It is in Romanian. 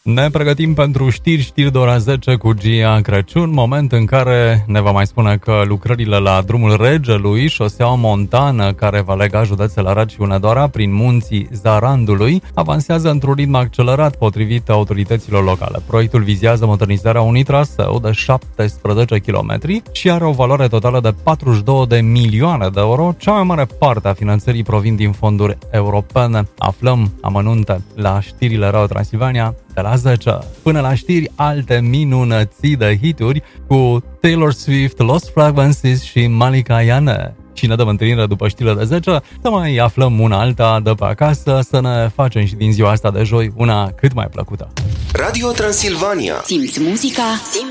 Ne pregătim pentru știri de ora 10 cu Gia Crăciun, moment în care ne va mai spune că lucrările la drumul Regelui, șoseaua montană care va lega județele Arad și Hunedoara prin munții Zarandului, avansează într-un ritm accelerat potrivit autorităților locale. Proiectul vizează modernizarea unui traseu de 17 km și are o valoare totală de 42 de milioane de euro. Cea mai mare parte a finanțării provin din fonduri europene. Aflăm amănunte la știrile Radio Transilvania de la 10. Până la știri, alte minunății de hituri cu Taylor Swift, Lost Frequencies și Malika Iane. Și ne dăm întâlnire după știrile de 10, să mai aflăm una alta de pe acasă, să ne facem și din ziua asta de joi una cât mai plăcută. Radio Transilvania. Simți muzica?